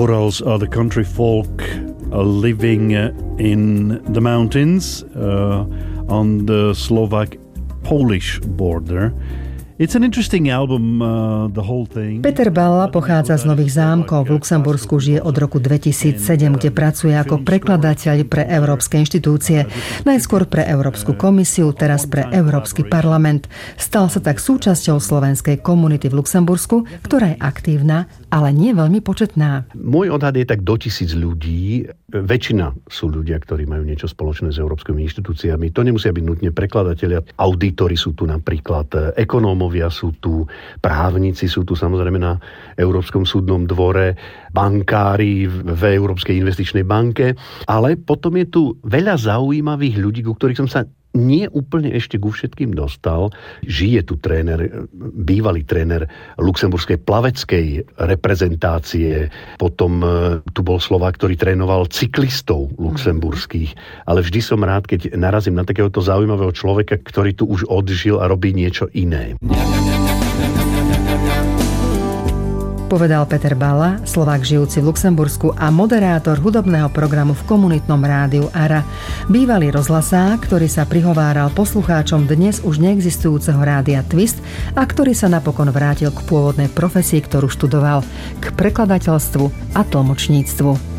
Urals are the country folk living in the mountains on the Slovak-Polish border. It's an interesting album, the whole thing. Peter Balla pochádza z Nových Zámkov. V Luxembursku žije od roku 2007, kde pracuje ako prekladateľ pre európske inštitúcie. Najskôr pre Európsku komisiu, teraz pre Európsky parlament. Stal sa tak súčasťou slovenskej komunity v Luxembursku, ktorá je aktívna, ale nie veľmi početná. Môj odhad je tak do 1000 ľudí. Väčšina sú ľudia, ktorí majú niečo spoločné s európskymi inštitúciami. To nemusia byť nutne prekladatelia. Auditori sú tu napríklad, ekonómovia sú tu, právnici sú tu samozrejme na Európskom súdnom dvore, bankári v Európskej investičnej banke. Ale potom je tu veľa zaujímavých ľudí, ku ktorých som sa nie úplne ešte ku všetkým dostal. Žije tu bývalý tréner luxemburskej plaveckej reprezentácie. Potom tu bol Slovák, ktorý trénoval cyklistov luxemburských. Ale vždy som rád, keď narazím na takéhoto zaujímavého človeka, ktorý tu už odžil a robí niečo iné. Povedal Peter Balla, Slovák žijúci v Luxembursku a moderátor hudobného programu v komunitnom rádiu ARA. Bývalý rozhlasák, ktorý sa prihováral poslucháčom dnes už neexistujúceho rádia Twist a ktorý sa napokon vrátil k pôvodnej profesii, ktorú študoval, k prekladateľstvu a tlmočníctvu.